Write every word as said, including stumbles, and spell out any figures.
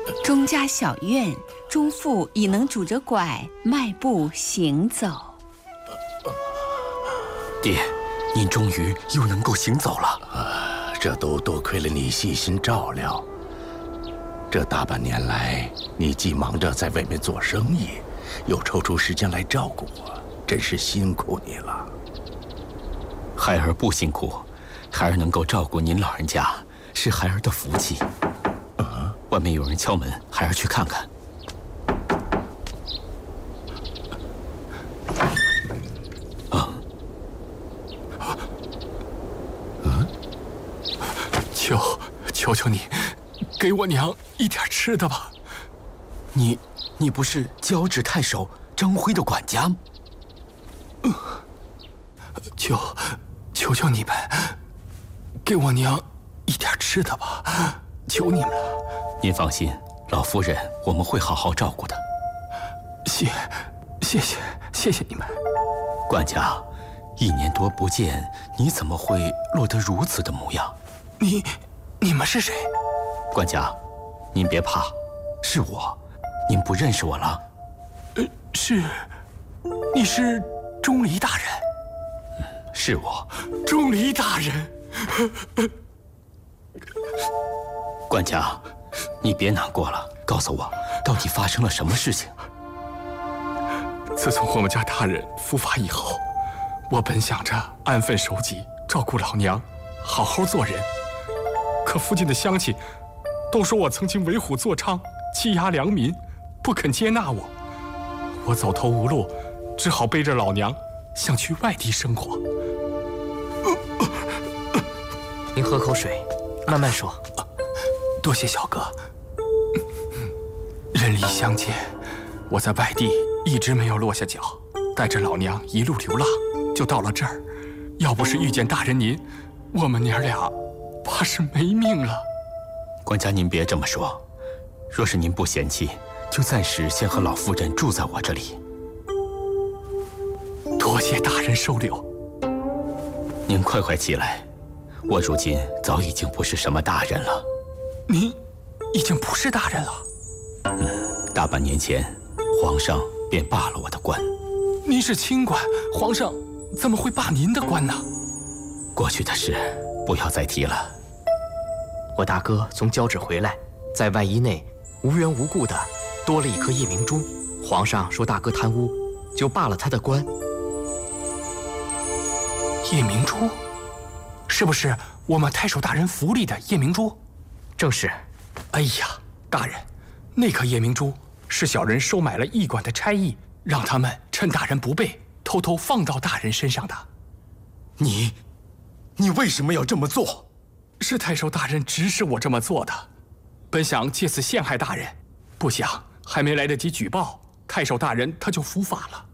钟家小院，钟父已能拄着拐迈步行走。 爹，您终于又能够行走了。 啊，这都多亏了你细心照料。这大半年来，你既忙着在外面做生意，又抽出时间来照顾我，真是辛苦你了。 孩儿不辛苦，孩儿能够照顾您老人家，是孩儿的福气。啊，外面有人敲门，孩儿去看看。啊， 嗯，求求求你，给我娘一点吃的吧。 你，你不是交趾太守张辉的管家吗？ 嗯，求求求你们，给我娘一点吃的吧，求你们了。 您放心，老夫人我们会好好照顾的。 谢，谢谢，谢谢你们。 管家，一年多不见，你怎么会落得如此的模样？ 你，你们是谁？ 管家，您别怕，是我。您不认识我了？ 呃，是，你是钟离大人。 嗯，是我。 钟离大人。 管家，你别难过了，告诉我，到底发生了什么事情？ 自从我们家大人伏法以后，我本想着安分守己，照顾老娘，好好做人。可附近的乡亲都说我曾经为虎作伥，欺压良民，不肯接纳我。我走投无路，只好背着老娘想去外地生活。 您喝口水，慢慢说。 多谢小哥。人离乡间，我在外地一直没有落下脚，带着老娘一路流浪，就到了这儿。要不是遇见大人您，我们娘俩怕是没命了。 管家，您别这么说。若是您不嫌弃，就暂时先和老夫人住在我这里。 多谢大人收留。 您快快起来，我如今早已经不是什么大人了。 您已经不是大人了。 嗯，大半年前，皇上便罢了我的官。 您是清官，皇上怎么会罢您的官呢？ 过去的事不要再提了。 我大哥从交趾回来，在外衣内无缘无故的多了一颗夜明珠，皇上说大哥贪污，就罢了他的官。 夜明珠，是不是我们太守大人府里的夜明珠？ 正是。 哎呀，大人，那颗夜明珠是小人收买了驿馆的差役，让他们趁大人不备，偷偷放到大人身上的。 你，你为什么要这么做？ 是太守大人指使我这么做的。本想借此陷害大人，不想还没来得及举报，太守大人他就伏法了。